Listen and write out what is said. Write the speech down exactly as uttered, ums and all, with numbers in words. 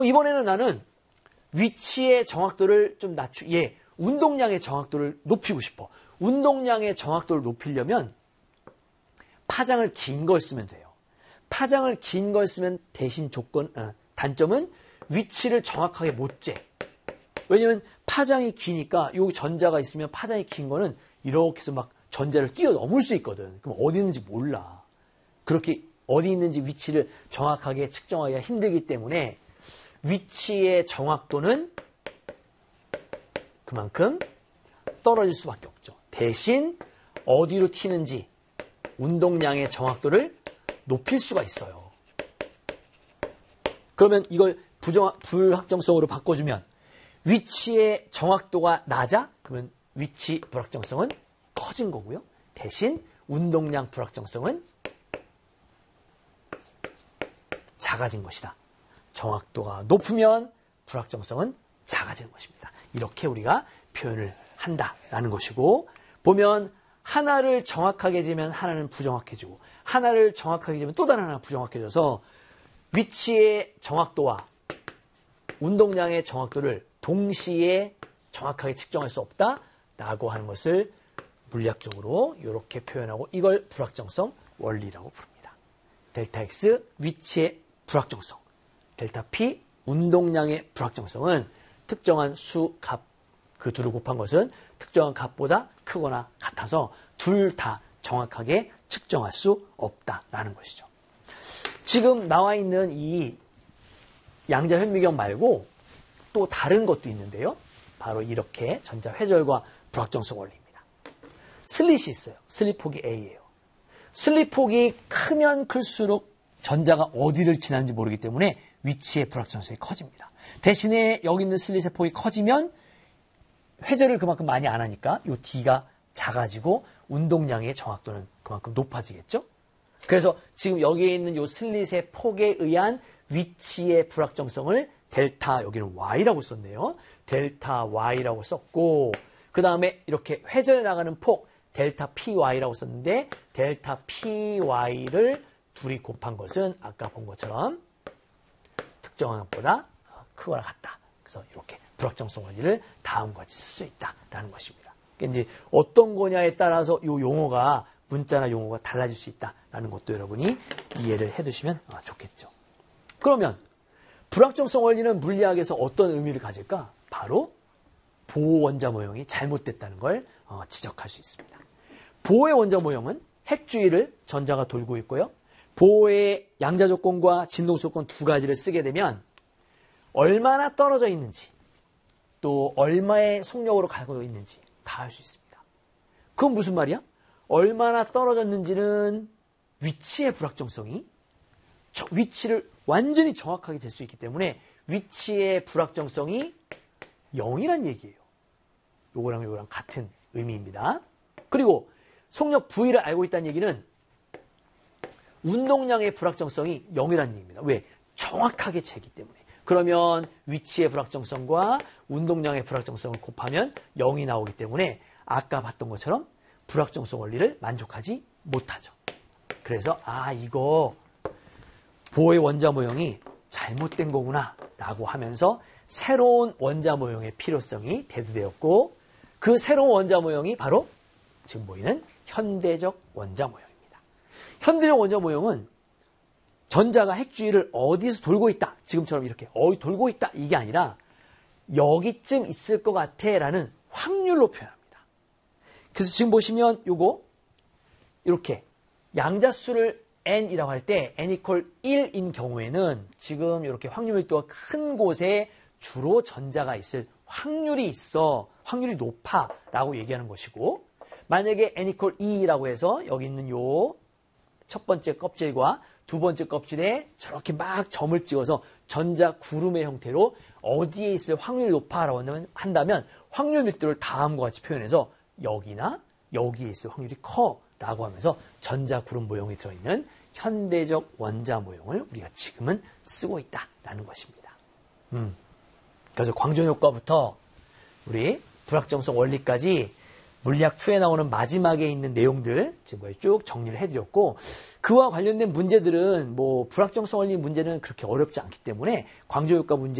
이번에는 나는 위치의 정확도를 좀 낮추, 예, 운동량의 정확도를 높이고 싶어. 운동량의 정확도를 높이려면 파장을 긴 걸 쓰면 돼요. 파장을 긴 걸 쓰면 대신 조건, 어, 단점은 위치를 정확하게 못 재. 왜냐면 파장이 기니까 여기 전자가 있으면 파장이 긴 거는 이렇게 해서 막 전자를 뛰어넘을 수 있거든. 그럼 어디 있는지 몰라. 그렇게 어디 있는지 위치를 정확하게 측정하기가 힘들기 때문에 위치의 정확도는 그만큼 떨어질 수밖에 없죠. 대신 어디로 튀는지 운동량의 정확도를 높일 수가 있어요. 그러면 이걸 부정, 불확정성으로 바꿔주면 위치의 정확도가 낮아? 그러면 위치 불확정성은 커진 거고요. 대신 운동량 불확정성은 작아진 것이다. 정확도가 높으면 불확정성은 작아지는 것입니다. 이렇게 우리가 표현을 한다라는 것이고, 보면 하나를 정확하게 재면 하나는 부정확해지고 하나를 정확하게 재면 또 다른 하나 부정확해져서 위치의 정확도와 운동량의 정확도를 동시에 정확하게 측정할 수 없다라고 하는 것을 물리학적으로 이렇게 표현하고, 이걸 불확정성 원리라고 부릅니다. 델타 X 위치의 불확정성, 델타 P 운동량의 불확정성은 특정한 수, 값, 그 둘을 곱한 것은 특정한 값보다 크거나 같아서 둘 다 정확하게 측정할 수 없다라는 것이죠. 지금 나와 있는 이 양자 현미경 말고 또 다른 것도 있는데요. 바로 이렇게 전자 회절과 불확정성 원리입니다. 슬릿이 있어요. 슬릿 폭이 A예요. 슬릿 폭이 크면 클수록 전자가 어디를 지나는지 모르기 때문에 위치의 불확정성이 커집니다. 대신에 여기 있는 슬릿의 폭이 커지면 회절을 그만큼 많이 안 하니까 이 D가 작아지고 운동량의 정확도는 그만큼 높아지겠죠? 그래서 지금 여기에 있는 이 슬릿의 폭에 의한 위치의 불확정성을 델타, 여기는 Y라고 썼네요. 델타 Y라고 썼고, 그 다음에 이렇게 회전해 나가는 폭, 델타 피와이라고 썼는데, 델타 피와이를 둘이 곱한 것은 아까 본 것처럼 특정한 것보다 크거나 같다. 그래서 이렇게 불확정성 원리를 다음과 같이 쓸 수 있다라는 것입니다. 그러니까 이제 어떤 거냐에 따라서 이 용어가, 문자나 용어가 달라질 수 있다라는 것도 여러분이 이해를 해두시면 좋겠죠. 그러면 불확정성 원리는 물리학에서 어떤 의미를 가질까? 바로 보호 원자 모형이 잘못됐다는 걸 지적할 수 있습니다. 보호의 원자 모형은 핵 주위를 전자가 돌고 있고요. 보호의 양자 조건과 진동 조건 두 가지를 쓰게 되면 얼마나 떨어져 있는지, 또 얼마의 속력으로 가고 있는지 다 알 수 있습니다. 그건 무슨 말이야? 얼마나 떨어졌는지는 위치의 불확정성이 위치를 완전히 정확하게 잴 수 있기 때문에 위치의 불확정성이 영이란 얘기예요. 요거랑 요거랑 같은 의미입니다. 그리고 속력 V를 알고 있다는 얘기는 운동량의 불확정성이 영이라는 얘기입니다. 왜? 정확하게 재기 때문에. 그러면 위치의 불확정성과 운동량의 불확정성을 곱하면 영이 나오기 때문에 아까 봤던 것처럼 불확정성 원리를 만족하지 못하죠. 그래서 아, 이거 보호의 원자 모형이 잘못된 거구나 라고 하면서 새로운 원자 모형의 필요성이 대두되었고, 그 새로운 원자 모형이 바로 지금 보이는 현대적 원자 모형입니다. 현대적 원자 모형은 전자가 핵 주위를 어디서 돌고 있다, 지금처럼 이렇게 어디 돌고 있다, 이게 아니라 여기쯤 있을 것 같아 라는 확률로 표현합니다. 그래서 지금 보시면 요거 이렇게 양자수를 n이라고 할 때 n 이퀄 일인 경우에는 지금 이렇게 확률 밀도가 큰 곳에 주로 전자가 있을 확률이 있어, 확률이 높아 라고 얘기하는 것이고, 만약에 n 이퀄 이라고 해서 여기 있는 요 첫 번째 껍질과 두 번째 껍질에 저렇게 막 점을 찍어서 전자 구름의 형태로 어디에 있을 확률이 높아라고 한다면 확률 밀도를 다음과 같이 표현해서 여기나 여기에 있을 확률이 커라고 하면서 전자 구름 모형이 들어있는 현대적 원자 모형을 우리가 지금은 쓰고 있다라는 것입니다. 음. 그래서 광전 효과부터 우리 불확정성 원리까지 물리학 이에 나오는 마지막에 있는 내용들 지금 거의 쭉 정리를 해드렸고, 그와 관련된 문제들은 뭐 불확정성 원리 문제는 그렇게 어렵지 않기 때문에 광조효과 문제